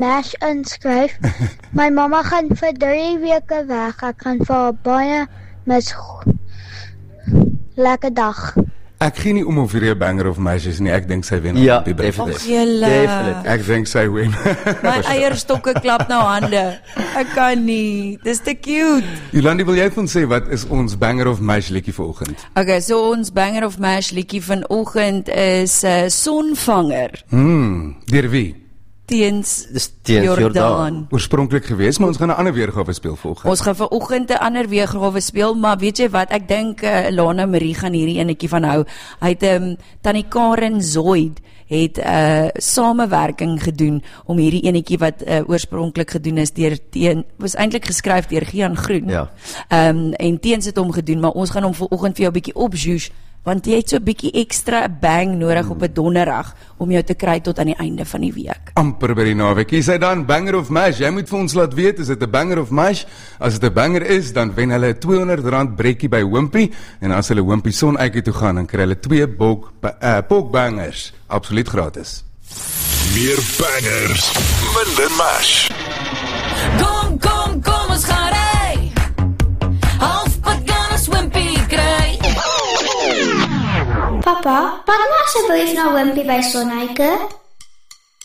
MASH inskryf. My mamma gaan vir 3 weke weg. Ek gaan vir haar baie mis. Lekker dag. Ek gee nie om of hierdie 'n banger of mash is nie, ek dink sy wen. Ja, Och julle, Ek dink sy wen. my eierstokke klap nou hande. Ek kan nie, dis te cute. Jolandi, wil jy vir ons sê, wat is ons banger of mash liedjie vanoggend? Okay, so ons banger of mash liedjie vanoggend is Sonvanger Deur wie? teens Teens Jordaan. Jordaan. Oorspronklik gewees, maar ons gaan 'n ander weergawe speel vanoggend. Ons gaan vanoggend 'n ander weergawe speel, maar weet jy wat, ek dink Lana Marie gaan hierdie enetjie van hou. Hy het Tannie Karen Zoid het samewerking gedoen om hierdie enetjie wat oorspronklik gedoen is was eintlik geskryf deur Gian Groen. Ja. En teens het hom gedoen, maar ons gaan hom vanoggend vir jou 'n bietjie opjoes, want jy het so 'n bietjie ekstra bang nodig op 'n donderdag om jou te kry tot aan die einde van die week. Amper by die naweek. Hier sê dan banger of mash. Jy moet vir ons laat weet, is dit 'n banger of mash? As dit 'n banger is, dan wen hulle 'n R200 brekkie by Wimpy, en as hulle Wimpy Sonetjie toe gaan, dan kry hulle 2 pokbangers, absoluut gratis. Meer bangers, minder mash. Kom, ons gaan ry. Halfpad gaan ons Wimpy kry. Papa, pak maar asseblief na Wimpy by Sonetjie.